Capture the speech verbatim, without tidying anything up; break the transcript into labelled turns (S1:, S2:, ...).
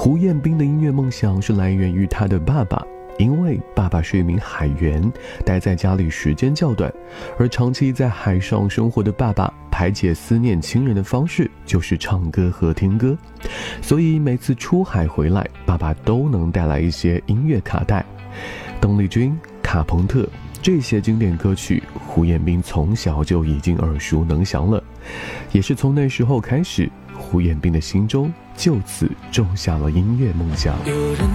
S1: 胡彦斌的音乐梦想是来源于他的爸爸，因为爸爸是一名海员，待在家里时间较短，而长期在海上生活的爸爸排解思念亲人的方式就是唱歌和听歌，所以每次出海回来，爸爸都能带来一些音乐卡带。邓丽君、卡朋特这些经典歌曲，胡彦斌从小就已经耳熟能详了，也是从那时候开始，胡彦斌的心中就此种下了音乐梦想。